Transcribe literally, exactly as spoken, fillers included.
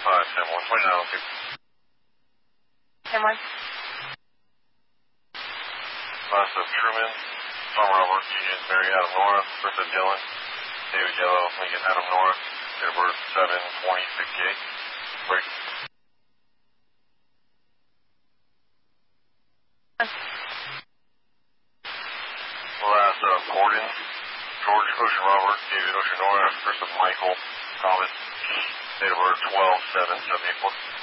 five, ten, one, twenty-nine, okay. ten one. Class of Truman, Tom Robert, Union, Mary Adam Nora, Bertha Dillon, David Yellow, Lincoln Adam Nora, date of birth seven twenty sixty-eight. Break. Last uh, Gordon, George Ocean Robert, David Ocean Nora, first of Michael Thomas, date of birth twelve seven seventy-four.